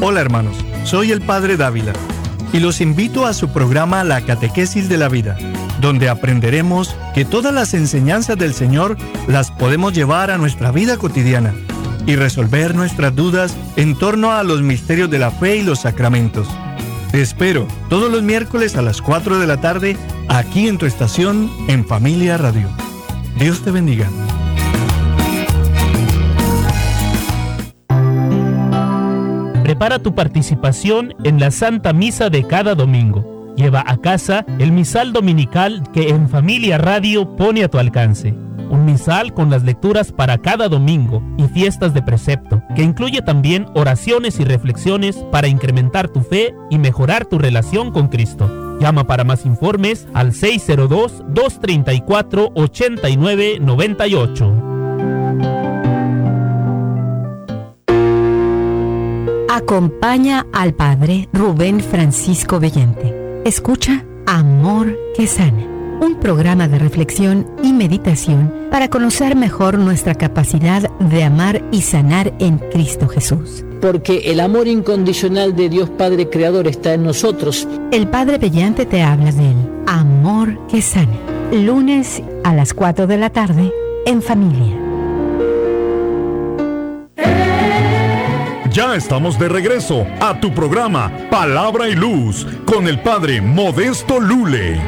Hola hermanos, soy el Padre Dávila y los invito a su programa La Catequesis de la Vida, donde aprenderemos que todas las enseñanzas del Señor las podemos llevar a nuestra vida cotidiana y resolver nuestras dudas en torno a los misterios de la fe y los sacramentos. Te espero todos los miércoles a las 4 de la tarde aquí en tu estación en Familia Radio. Dios te bendiga. Prepara tu participación en la Santa Misa de cada domingo. Lleva a casa el misal dominical que en Familia Radio pone a tu alcance. Un misal con las lecturas para cada domingo y fiestas de precepto, que incluye también oraciones y reflexiones para incrementar tu fe y mejorar tu relación con Cristo. Llama para más informes al 602-234-8998. Acompaña al Padre Rubén Francisco Bellente. Escucha Amor que Sana, un programa de reflexión y meditación para conocer mejor nuestra capacidad de amar y sanar en Cristo Jesús. Porque el amor incondicional de Dios Padre Creador está en nosotros. El Padre Bellante te habla del Amor que Sana. Lunes a las 4 de la tarde en Familia. Ya estamos de regreso a tu programa Palabra y Luz con el Padre Modesto Lule.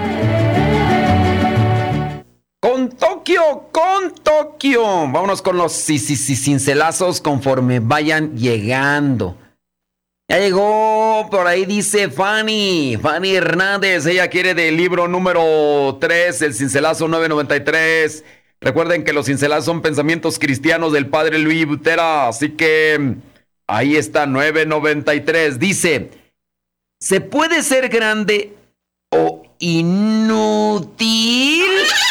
Con Tokio. Vámonos con los cincelazos conforme vayan llegando. Ya llegó, por ahí dice Fanny Hernández. Ella quiere del libro número 3, el cincelazo 993. Recuerden que los cincelazos son pensamientos cristianos del Padre Luis Butera. Así que ahí está, 993. Dice: ¿se puede ser grande o inútil?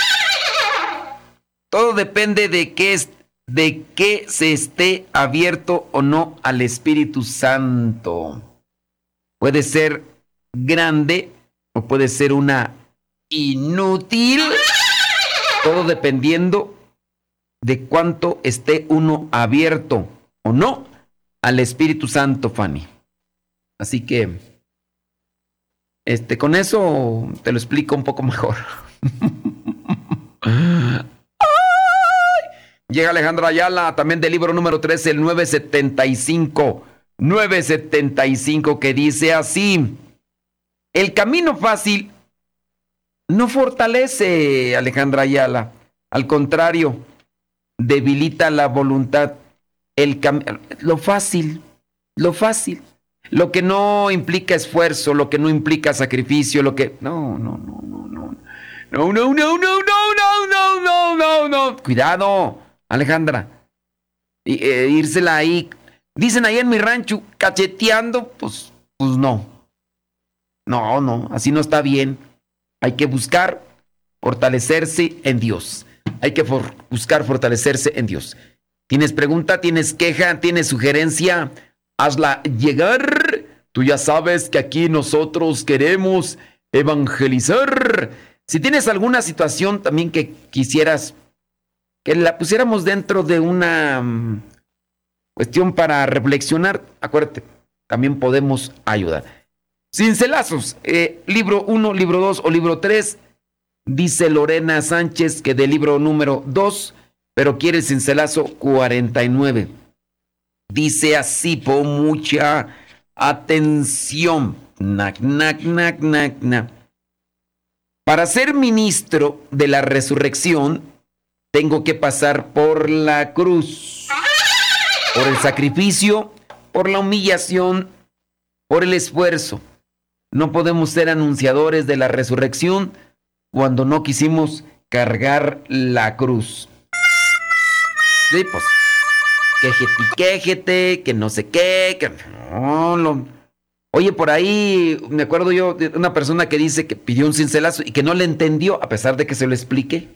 Todo depende de que se esté abierto o no al Espíritu Santo. Puede ser grande o puede ser una inútil. Todo dependiendo de cuánto esté uno abierto o no al Espíritu Santo, Fanny. Así que, con eso te lo explico un poco mejor. Llega Alejandra Ayala, también del libro número 13, el 975. 975, que dice así: el camino fácil no fortalece, Alejandra Ayala. Al contrario, debilita la voluntad. Lo fácil. Lo que no implica esfuerzo, lo que no implica sacrificio, lo que... No. Cuidado, Alejandra. Írsela ahí. Dicen ahí en mi rancho, cacheteando, pues no. No, así no está bien. Hay que buscar fortalecerse en Dios. Hay que buscar fortalecerse en Dios. ¿Tienes pregunta? ¿Tienes queja? ¿Tienes sugerencia? Hazla llegar. Tú ya sabes que aquí nosotros queremos evangelizar. Si tienes alguna situación también que quisieras que la pusiéramos dentro de una cuestión para reflexionar, acuérdate, también podemos ayudar. Cincelazos, libro 1, libro 2 o libro 3, dice Lorena Sánchez que del libro número 2, pero quiere el cincelazo 49. Dice así, pon mucha atención. Nac. Para ser ministro de la resurrección, tengo que pasar por la cruz, por el sacrificio, por la humillación, por el esfuerzo. No podemos ser anunciadores de la resurrección cuando no quisimos cargar la cruz. Sí, pues, quéjete, que no sé qué, que no. Oye, por ahí me acuerdo yo de una persona que dice que pidió un cincelazo y que no le entendió a pesar de que se lo expliqué.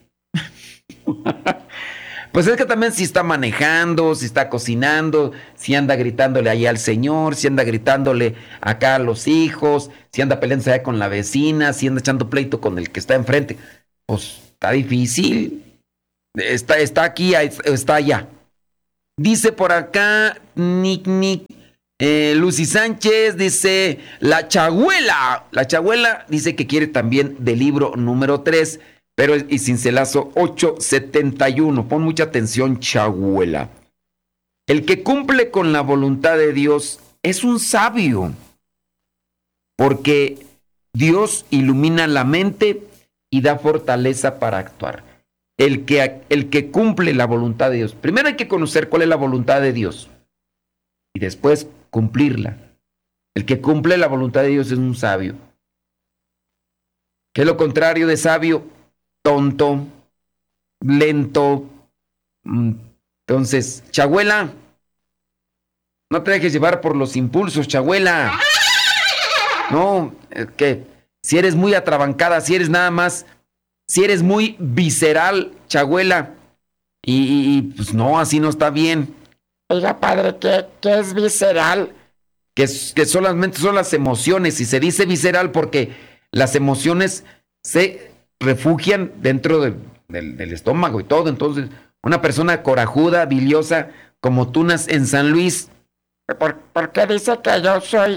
Pues es que también si está manejando, si está cocinando, si anda gritándole ahí al señor, si anda gritándole acá a los hijos, si anda peleándose allá con la vecina, si anda echando pleito con el que está enfrente, pues está difícil. Está aquí, está allá. Dice por acá, Nick, Lucy Sánchez dice, la Chagüela. La Chagüela dice que quiere también del libro número 3, pero y cincelazo 871. Pon mucha atención, Chagüela. El que cumple con la voluntad de Dios es un sabio, porque Dios ilumina la mente y da fortaleza para actuar. El que cumple la voluntad de Dios. Primero hay que conocer cuál es la voluntad de Dios y después cumplirla. El que cumple la voluntad de Dios es un sabio. ¿Qué es lo contrario de sabio? Tonto, lento. Entonces, Chagüela, no te dejes llevar por los impulsos, Chagüela. No, que si eres muy atrabancada, si eres nada más, si eres muy visceral, Chagüela, y pues no, así no está bien. Oiga, padre, ¿qué es visceral? Que solamente son las emociones, y se dice visceral porque las emociones se refugian dentro del estómago y todo. Entonces, una persona corajuda, biliosa, como tunas en San Luis. ¿Por qué dice que yo soy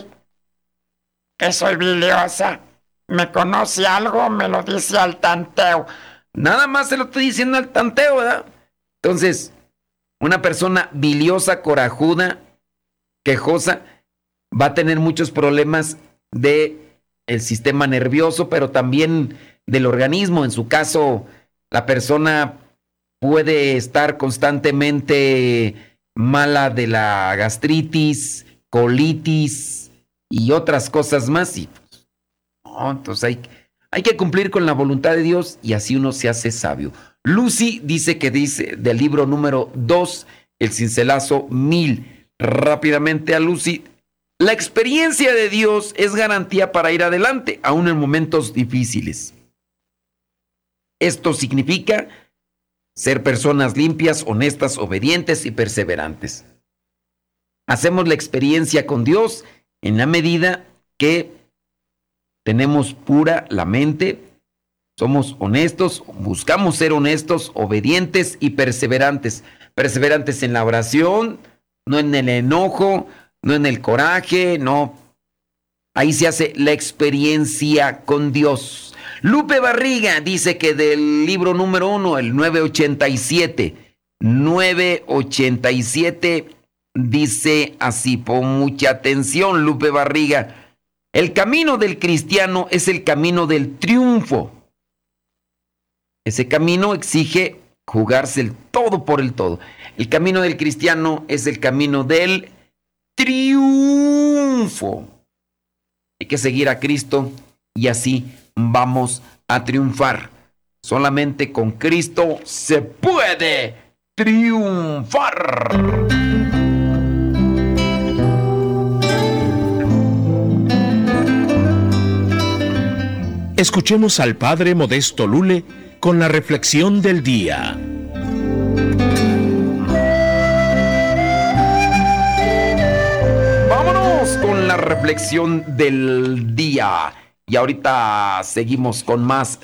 biliosa? ¿Me conoce algo? Me lo dice al tanteo. Nada más se lo estoy diciendo al tanteo, ¿verdad? Entonces, una persona biliosa, corajuda, quejosa, va a tener muchos problemas del sistema nervioso, pero también del organismo. En su caso, la persona puede estar constantemente mala de la gastritis, colitis y otras cosas más. Y no, entonces hay que cumplir con la voluntad de Dios y así uno se hace sabio. Lucy dice del libro número 2, el cincelazo 1000. Rápidamente a Lucy. La experiencia de Dios es garantía para ir adelante, aún en momentos difíciles. Esto significa ser personas limpias, honestas, obedientes y perseverantes. Hacemos la experiencia con Dios en la medida que tenemos pura la mente, somos honestos, buscamos ser honestos, obedientes y perseverantes. Perseverantes en la oración, no en el enojo, no en el coraje, no. Ahí se hace la experiencia con Dios. Lupe Barriga dice que del libro número 1, el 987 dice así, pon mucha atención, Lupe Barriga. El camino del cristiano es el camino del triunfo. Ese camino exige jugarse el todo por el todo. El camino del cristiano es el camino del triunfo. Hay que seguir a Cristo y así vamos a triunfar. Solamente con Cristo se puede triunfar. Escuchemos al Padre Modesto Lule con la reflexión del día. Vámonos con la reflexión del día. Y ahorita seguimos con más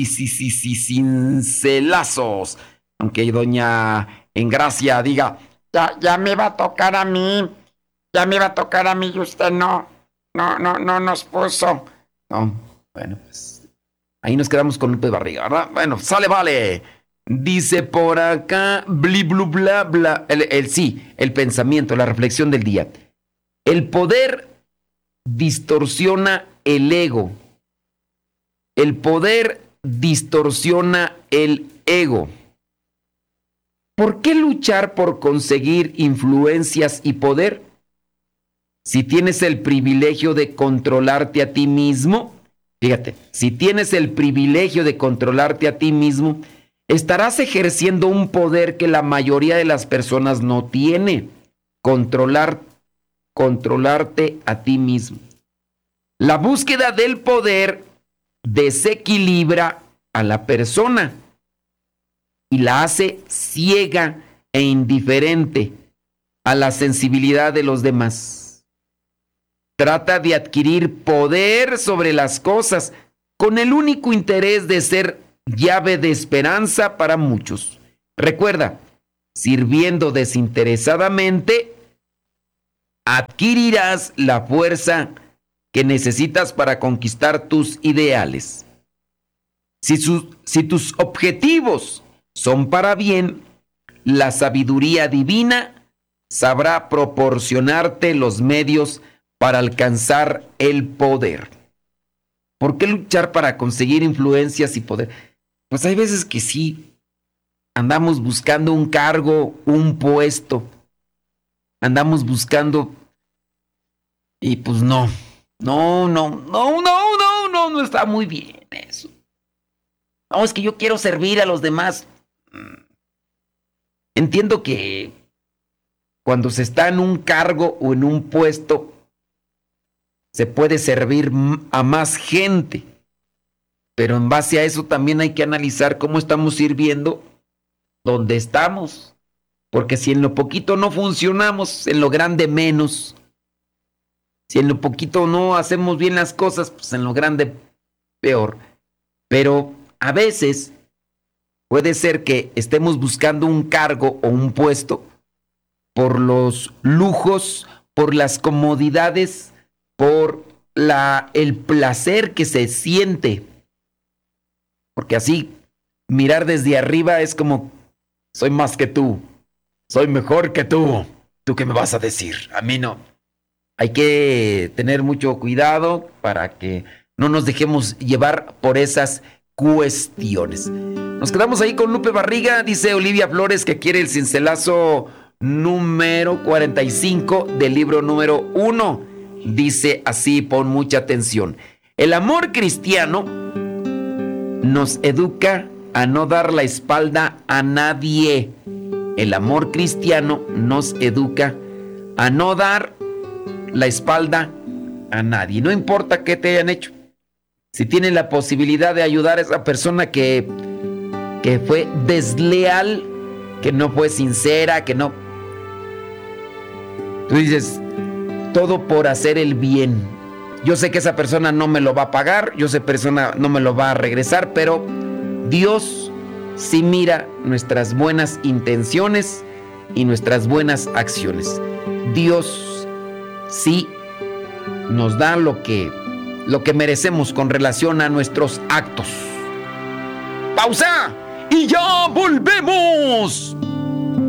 cincelazos. Aunque doña Engracia diga, ya me va a tocar a mí. Ya me va a tocar a mí y usted no nos puso. No, bueno, pues ahí nos quedamos con Lupe Barriga, ¿verdad? Bueno, sale, vale. Dice por acá, bli, blu, bla, bla. El pensamiento, la reflexión del día. El poder distorsiona el ego. El poder distorsiona el ego. ¿Por qué luchar por conseguir influencias y poder? Si tienes el privilegio de controlarte a ti mismo, fíjate, si tienes el privilegio de controlarte a ti mismo, estarás ejerciendo un poder que la mayoría de las personas no tiene. Controlarte a ti mismo. La búsqueda del poder desequilibra a la persona y la hace ciega e indiferente a la sensibilidad de los demás. Trata de adquirir poder sobre las cosas con el único interés de ser llave de esperanza para muchos. Recuerda, sirviendo desinteresadamente, adquirirás la fuerza que necesitas para conquistar tus ideales. Si tus objetivos son para bien, la sabiduría divina sabrá proporcionarte los medios para alcanzar el poder. ¿Por qué luchar para conseguir influencias y poder? Pues hay veces que sí, andamos buscando un cargo, un puesto, andamos buscando y pues no está muy bien eso. No, es que yo quiero servir a los demás. Entiendo que cuando se está en un cargo o en un puesto, se puede servir a más gente. Pero en base a eso también hay que analizar cómo estamos sirviendo donde estamos. Porque si en lo poquito no funcionamos, en lo grande menos. Si en lo poquito no hacemos bien las cosas, pues en lo grande peor. Pero a veces puede ser que estemos buscando un cargo o un puesto por los lujos, por las comodidades, por el placer que se siente. Porque así, mirar desde arriba es como, soy más que tú, soy mejor que tú. ¿Tú qué me vas a decir? A mí no. Hay que tener mucho cuidado para que no nos dejemos llevar por esas cuestiones. Nos quedamos ahí con Lupe Barriga. Dice Olivia Flores que quiere el cincelazo número 45 del libro número 1. Dice así, pon mucha atención. El amor cristiano nos educa a no dar la espalda a nadie. El amor cristiano nos educa a no dar la espalda a nadie. No importa qué te hayan hecho. Si tienes la posibilidad de ayudar a esa persona que fue desleal, que no fue sincera, que no... Tú dices, todo por hacer el bien. Yo sé que esa persona no me lo va a pagar, yo sé que esa persona no me lo va a regresar, pero Dios sí mira nuestras buenas intenciones y nuestras buenas acciones. Dios sí nos da lo que merecemos con relación a nuestros actos. ¡Pausa! ¡Y ya volvemos!